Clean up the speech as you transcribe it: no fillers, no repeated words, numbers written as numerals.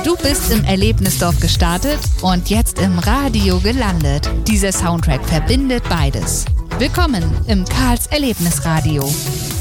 Du bist im Erlebnisdorf gestartet und jetzt im Radio gelandet. Dieser Soundtrack verbindet beides. Willkommen im Karls Erlebnisradio.